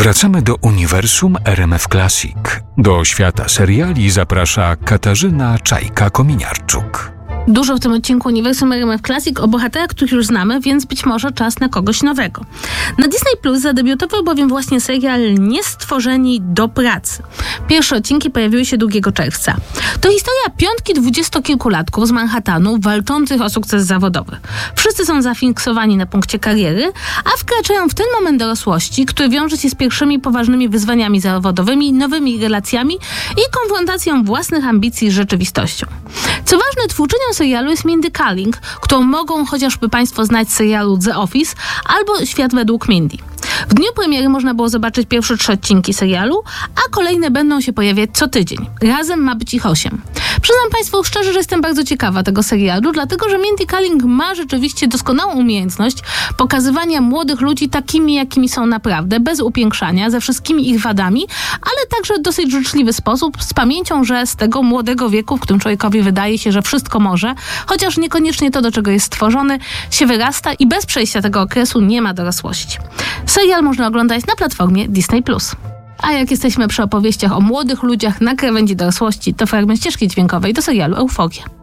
Wracamy do uniwersum RMF Classic. Do świata seriali zaprasza Katarzyna Czajka-Kominiarczuk. Dużo w tym odcinku uniwersum RMF Classic o bohaterach, których już znamy, więc być może czas na kogoś nowego. Na Disney Plus zadebiutował bowiem właśnie serial Niestworzeni do pracy. Pierwsze odcinki pojawiły się 2 czerwca. To historia piątki 20-kilkulatków z Manhattanu walczących o sukces zawodowy. Wszyscy są zafiksowani na punkcie kariery, a wkraczają w ten moment dorosłości, który wiąże się z pierwszymi poważnymi wyzwaniami zawodowymi, nowymi relacjami i konfrontacją własnych ambicji z rzeczywistością. Co ważne, twórczynią serialu jest Mindy Kaling, którą mogą chociażby Państwo znać z serialu The Office albo Świat według Mindy. W dniu premiery można było zobaczyć pierwsze 3 odcinki serialu, a kolejne będą się pojawiać co tydzień. Razem ma być ich 8. Przyznam Państwu szczerze, że jestem bardzo ciekawa tego serialu, dlatego że Mindy Kaling ma rzeczywiście doskonałą umiejętność pokazywania młodych ludzi takimi, jakimi są naprawdę, bez upiększania, ze wszystkimi ich wadami, ale także w dosyć życzliwy sposób, z pamięcią, że z tego młodego wieku, w którym człowiekowi wydaje się, że wszystko może, chociaż niekoniecznie to, do czego jest stworzony, się wyrasta i bez przejścia tego okresu nie ma dorosłości. Serial można oglądać na platformie Disney+. A jak jesteśmy przy opowieściach o młodych ludziach na krawędzi dorosłości, to fragment ścieżki dźwiękowej do serialu Euforia.